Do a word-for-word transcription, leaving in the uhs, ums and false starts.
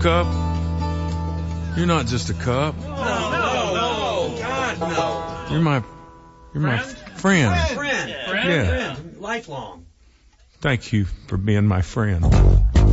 cup. You're not just a cup. No, no, no, God, no. You're my, you're my Friend? friend. Friend. Friend. Yeah. Friend. Lifelong. Thank you for being my friend.